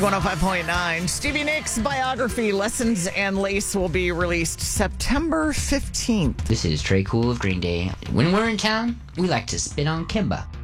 105.9. Stevie Nicks' biography, Lessons and Lace, will be released September 15th. This is Trey Cool of Green Day. When we're in town, we like to spit on Kimba.